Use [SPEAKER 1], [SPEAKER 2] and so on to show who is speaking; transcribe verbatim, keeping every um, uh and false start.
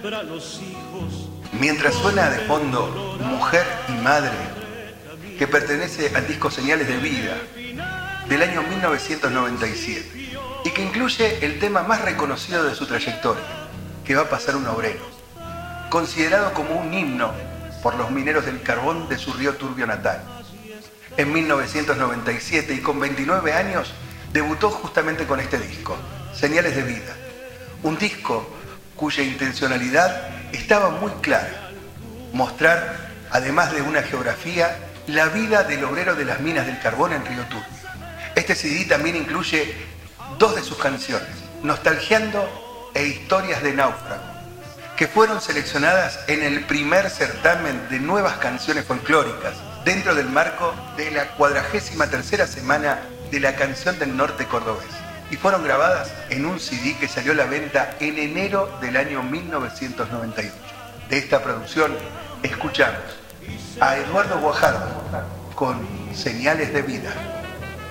[SPEAKER 1] Mientras suena de fondo Mujer y Madre, que pertenece al disco Señales de Vida del año mil novecientos noventa y siete y que incluye el tema más reconocido de su trayectoria, Que va a pasar un obrero, considerado como un himno por los mineros del carbón de su río Turbio natal. En mil novecientos noventa y siete y con veintinueve años debutó justamente con este disco, Señales de Vida, un disco cuya intencionalidad estaba muy clara: mostrar, además de una geografía, la vida del obrero de las minas del carbón en Río Turbio. Este C D también incluye dos de sus canciones, Nostalgiando e Historias de Náufrago, que fueron seleccionadas en el primer certamen de nuevas canciones folclóricas dentro del marco de la cuadragésima tercera semana de la Canción del Norte cordobés, y fueron grabadas en un C D que salió a la venta en enero del año mil novecientos noventa y ocho. De esta producción escuchamos a Eduardo Guajardo con Señales de Vida.